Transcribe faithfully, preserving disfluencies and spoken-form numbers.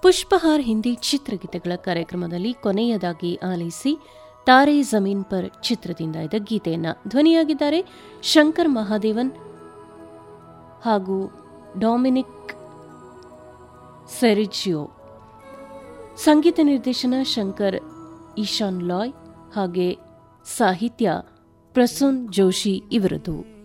ಪುಷ್ಪಹಾರ್ ಹಿಂದಿ ಚಿತ್ರಗೀತೆಗಳ ಕಾರ್ಯಕ್ರಮದಲ್ಲಿ ಕೊನೆಯದಾಗಿ ಆಲಿಸಿ ತಾರೆ ಜಮೀನ್ ಪರ್ ಚಿತ್ರದಿಂದ ಇದ್ದ ಗೀತೆಯನ್ನು ಧ್ವನಿಯಾಗಿದ್ದಾರೆ ಶಂಕರ್ ಮಹಾದೇವನ್ ಹಾಗೂ ಡೊಮಿನಿಕ್ ಸೆರಿಜಿಯೋ. ಸಂಗೀತ ನಿರ್ದೇಶನ ಶಂಕರ್ ಈಶಾನ್ ಲಾಯ್ ಹಾಗೆ ಸಾಹಿತ್ಯ ಪ್ರಸೂನ್ ಜೋಶಿ ಇವರದು.